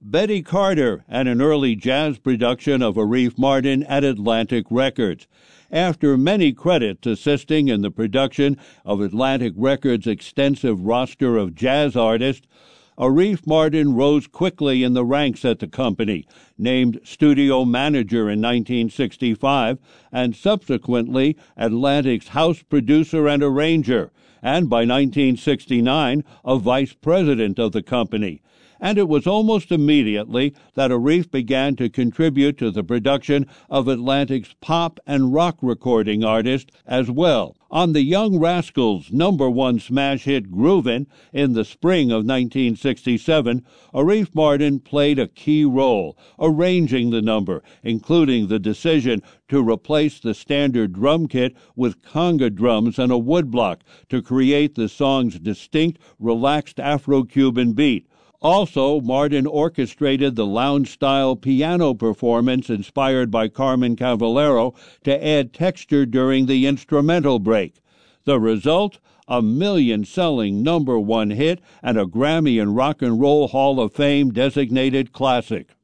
Betty Carter and an early jazz production of Arif Mardin at Atlantic Records. After many credits assisting in the production of Atlantic Records' extensive roster of jazz artists, Arif Mardin rose quickly in the ranks at the company, named studio manager in 1965, and subsequently Atlantic's house producer and arranger, and by 1969 a vice president of the company. And it was almost immediately that Arif began to contribute to the production of Atlantic's pop and rock recording artists as well. On the Young Rascals' #1 smash hit Groovin' in the spring of 1967, Arif Mardin played a key role, arranging the number, including the decision to replace the standard drum kit with conga drums and a woodblock to create the song's distinct, relaxed Afro-Cuban beat. Also, Mardin orchestrated the lounge-style piano performance inspired by Carmen Cavallero to add texture during the instrumental break. The result? A million-selling #1 hit and a Grammy and Rock and Roll Hall of Fame designated classic.